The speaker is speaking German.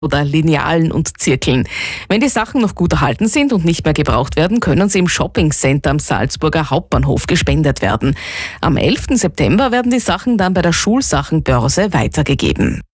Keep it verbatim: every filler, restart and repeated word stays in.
oder Linealen und Zirkeln. Wenn die Sachen noch gut erhalten sind und nicht mehr gebraucht werden, können sie im Shoppingcenter am Salzburger Hauptbahnhof gespendet werden. Am elften September werden die Sachen dann bei der Schulsachenbörse weitergegeben.